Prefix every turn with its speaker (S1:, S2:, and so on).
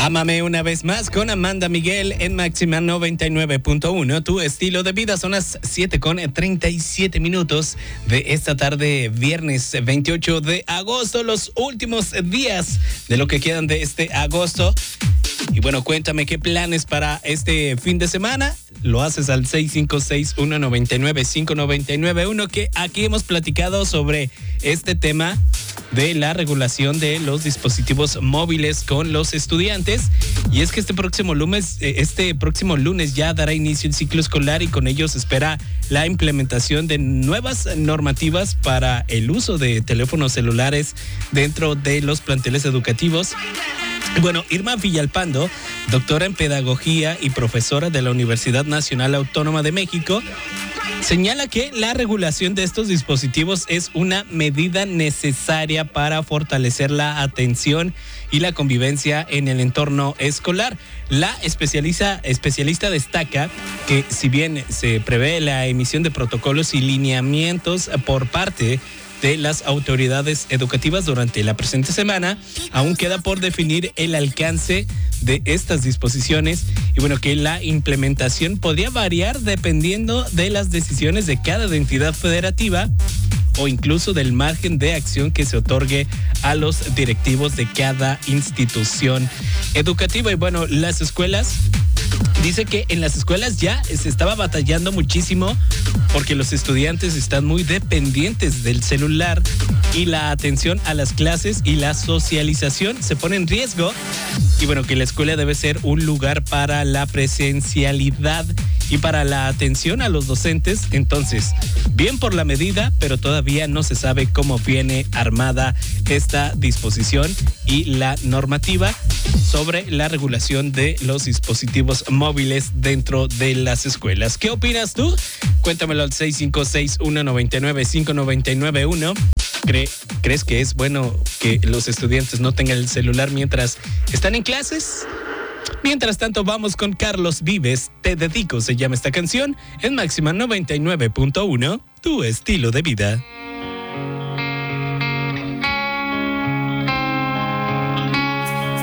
S1: Ámame una vez más con Amanda Miguel en Máxima 99.1. Tu estilo de vida. Son las 7:37 de esta tarde, viernes 28 de agosto. Los últimos días de lo que quedan de este agosto. Y bueno, cuéntame qué planes para este fin de semana. Lo haces al 656-199-5991, que aquí hemos platicado sobre este tema de la regulación de los dispositivos móviles con los estudiantes. Y es que este próximo lunes ya dará inicio el ciclo escolar y con ello se espera la implementación de nuevas normativas para el uso de teléfonos celulares dentro de los planteles educativos. Bueno, Irma Villalpando, doctora en pedagogía y profesora de la Universidad Nacional Autónoma de México, señala que la regulación de estos dispositivos es una medida necesaria para fortalecer la atención y la convivencia en el entorno escolar. La especialista destaca que si bien se prevé la emisión de protocolos y lineamientos por parte de las autoridades educativas durante la presente semana, aún queda por definir el alcance de estas disposiciones y bueno, que la implementación podría variar dependiendo de las decisiones de cada entidad federativa o incluso del margen de acción que se otorgue a los directivos de cada institución educativa. Y bueno, las escuelas, dice que en las escuelas ya se estaba batallando muchísimo porque los estudiantes están muy dependientes del celular y la atención a las clases y la socialización se pone en riesgo. Y bueno, que la escuela debe ser un lugar para la presencialidad y para la atención a los docentes. Entonces, bien por la medida, pero todavía no se sabe cómo viene armada esta disposición y la normativa sobre la regulación de los dispositivos móviles dentro de las escuelas. ¿Qué opinas tú? Cuéntamelo al 656-199-5991. ¿Crees que es bueno que los estudiantes no tengan el celular mientras están en clases? Mientras tanto, vamos con Carlos Vives. Te dedico, se llama esta canción, en Máxima 99.1, tu estilo de vida.